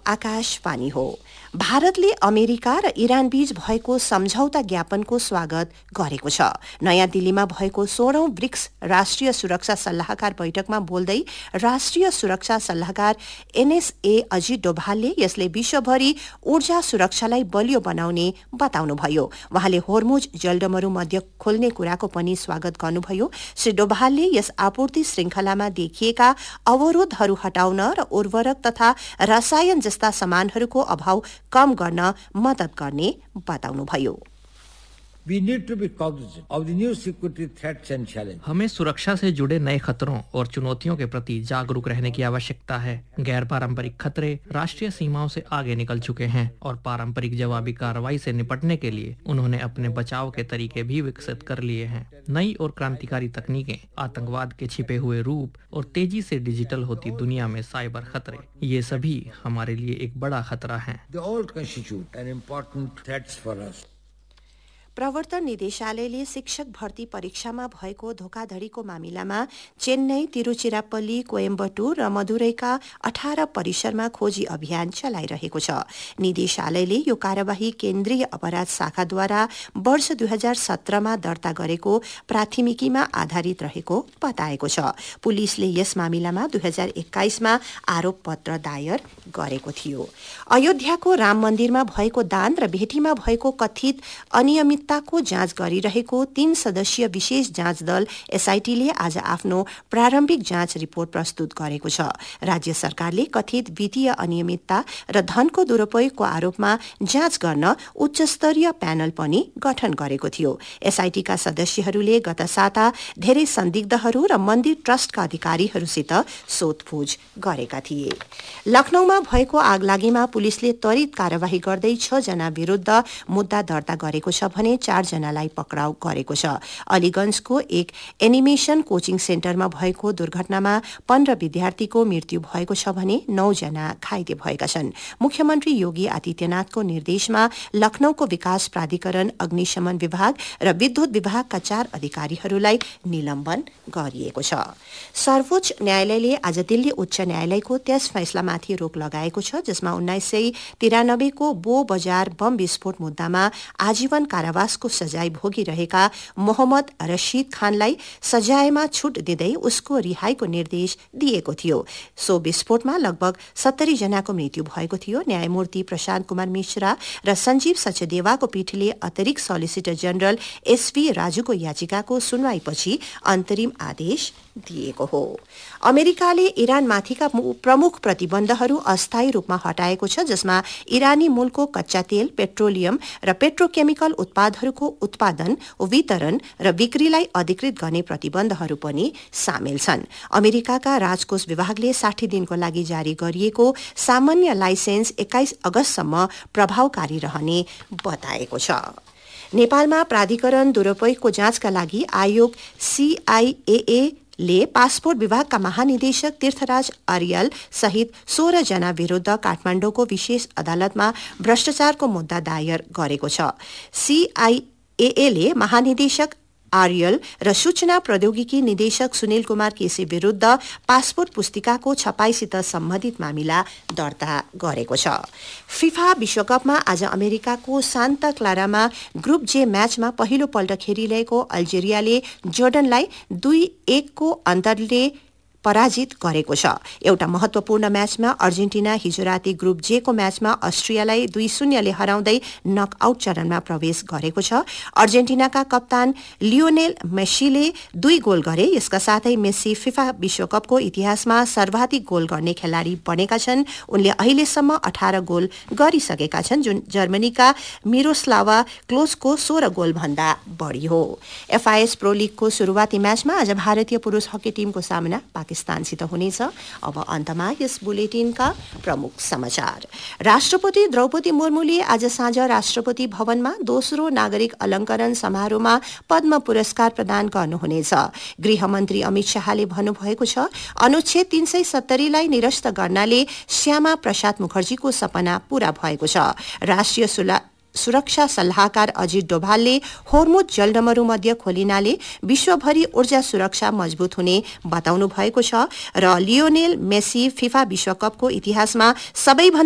आकाशवाणी हो। भारतले अमेरिका र इरान बीच भएको सम्झौता ज्ञापनको स्वागत गरेको छ। नयाँ दिल्लीमा भएको 16औं ब्रिक्स राष्ट्रिय सुरक्षा सल्लाहकार बैठकमा बोल्दै राष्ट्रिय सुरक्षा सल्लाहकार NSA अजित डोभालले यसले विश्वभरि ऊर्जा सुरक्षालाई बलियो बनाउने बताउनुभयो। उहाँले होर्मुज जलडमरू मध्य खोल्ने कुराको पनि स्वागत गर्नुभयो। श्री डोभालले यस आपूर्ति श्रृंखलामा देखिएका अवरोधहरू हटाउन र उर्वरक तथा रसायन जस्ता सामानहरूको अभाव कम गर्न मद्दत गर्ने बताउनुभयो। We need to be cognizant of the new security threats and challenges. हमें सुरक्षा से जुड़े नए खतरों और चुनौतियों के प्रति जागरूक रहने की आवश्यकता है। गैर पारंपरिक खतरे राष्ट्रीय सीमाओं से आगे निकल चुके हैं और पारंपरिक जवाबी कार्रवाई से निपटने के लिए उन्होंने अपने बचाव के तरीके भी विकसित कर लिए हैं। नई और क्रांतिकारी तकनीकें, आतंकवाद के छिपे हुए रूप और तेजी से डिजिटल होती दुनिया में साइबर खतरे, ये सभी हमारे लिए एक बड़ा खतरा हैं। They all constitute an important threats for us. प्रवर्तन निदेशालयले शिक्षक भर्ती परीक्षामा भएको धोखाधडीको मामिलामा चेन्नई, तिरुचिरापल्ली, कोयम्बटुर र मदुरैका 18 परिसरमा खोजी अभियान चलाइरहेको छ। निदेशालयले यो कार्यवाही केन्द्रीय अपराध शाखाद्वारा वर्ष 2017मा दर्ता गरेको प्राथमिकीमा आधारित रहेको बताएको छ। पुलिसले यस मामिलामा 2021मा आरोप पत्र दायर गरेको थियो। अयोध्याको राम मन्दिरमा भएको दान र भेटीमा भएको कथित अनियमित को जाँच गरिरहेको 3 सदस्यीय विशेष जाँच दल SITले आज आफ्नो प्रारम्भिक जाँच रिपोर्ट प्रस्तुत गरेको छ। राज्य सरकारले कथित वित्तीय अनियमितता र धनको दुरुपयोगको आरोपमा जाँच गर्न उच्चस्तरीय प्यानल पनि गठन गरेको थियो। SITका सदस्यहरूले गत साता धेरै संदिग्धहरू र मन्दिर ट्रस्टका अधिकारीहरूसित सोधपुछ गरेका थिए। लखनऊमा भएको आगलागीमा पुलिसले त्वरित कार्यवाही गर्दै 6 जना विरुद्ध मुद्दा दर्ता गरेको छ भने 4 जनालाई पक्राउ गरेको छ। अलीगंजको एक एनिमेशन कोचिङ सेन्टरमा भएको दुर्घटनामा 15 विद्यार्थीको मृत्यु भएको छ भने 9 जना घाइते भएका छन्। मुख्यमन्त्री योगी आदित्यनाथको निर्देशमा लखनऊको विकास प्राधिकरण, अग्निशमन विभाग र विद्युत विभागका 4 अधिकारीहरूलाई निलम्बन गरिएको छ। सर्वोच्च न्यायालयले आज दिल्ली उच्च न्यायालयको त्यस फैसलामाथि रोक लगाएको छ जसमा 1993 को बो बजार बम विस्फोट मुद्दामा आजीवन कारावासको सजाय भोगिरहेका मोहम्मद रशीद खानलाई सजायमा छुट दिँदै उसको रिहाईको निर्देश दिएको थियो। सो विस्फोटमा लगभग 70 जनाको मृत्यु भएको थियो। न्यायमूर्ति प्रशान्त कुमार मिश्रा र संजीव सचदेवाको पीठले अतिरिक्त सोलिसिटर जनरल SV राजुको याचिकाको सुनवाईपछि अन्तरिम आदेश दिएको हो। अमेरिकाले इरानमाथिका प्रमुख प्रतिबन्धहरू अस्थायी रूपमा हटाएको छ जसमा इरानी मूलको कच्चा तेल, पेट्रोलियम र पेट्रोकेमिकल उत्पादहरूको उत्पादन, वितरण र बिक्रीलाई अधिकृत गर्ने प्रतिबन्धहरू पनि सामेल छन्। अमेरिकाका राजकोष विभागले 60 दिनको लागि जारी गरिएको सामान्य लाइसेन्स 21 अगस्तसम्म प्रभावकारी रहने बताएको छ। नेपालमा प्राधिकरण दुरुपयोगको जाँचका लागि आयोग CIAA ले पासपोर्ट विभागका महानिदेशक तीर्थराज आर्याल सहित 16 जना विरुद्ध काठमाडौँको विशेष अदालतमा भ्रष्टाचारको मुद्दा दायर गरेको छ। CIAA ले महानिदेशक आर्यल र सूचना प्रौद्योगिकी निदेशक सुनिल कुमार केसी विरुद्ध पासपोर्ट पुस्तिकाको छपाईसित सम्बन्धित मामिला दर्ता गरेको छ। फिफा विश्वकपमा आज अमेरिकाको सान्ता क्लारामा ग्रुप J म्याचमा पहिलो पल्ट खेलिरहेको अल्जेरियाले जोर्डनलाई 2-1 को अन्तरले पराजित गरेको छ। एउटा महत्वपूर्ण म्याचमा अर्जेन्टिना हिजो राति ग्रुप J को म्याचमा अस्ट्रियालाई 2-0 ले हराउँदै नकआउट चरणमा प्रवेश गरेको छ। अर्जेन्टिनाका कप्तान लियोनेल मेस्सीले 2 गोल गरे। यसका साथै मेस्सी फिफा विश्वकपको इतिहासमा सर्वाधिक गोल गर्ने खेलाडी बनेका छन्। उनले अहिलेसम्म 18 गोल गरिसकेका छन् जुन जर्मनीका मिरोस्लावा क्लोजको 16 गोल भन्दा बढी हो। FIS प्रो लिगको सुरुवाती म्याचमा आज भारतीय पुरुष हकी टिमको सामना पाकिस्तानसित हुनेछ। अब अन्तमा यस बुलेटिनका प्रमुख समाचार। राष्ट्रपति द्रौपदी मुर्मुले आज साँझ राष्ट्रपति भवनमा दोस्रो नागरिक अलङ्करण समारोहमा पद्म पुरस्कार प्रदान गर्नुहुनेछ। गृहमन्त्री अमित शाहले भन्नुभएको छ अनुच्छेद 370 लाई निरस्त गर्नाले श्यामा प्रसाद मुखर्जीको सपना पूरा भएको छ। राष्ट्रिय सुरक्षा सल्लाहकार अजित डोभालले होर्मुज जलडमरू मध्य खोलिनाले विश्वभरि ऊर्जा सुरक्षा मजबुत हुने बताउनु भएको छ र लियोनेल मेसी फिफा विश्वकपको इतिहासमा सबैभन्दा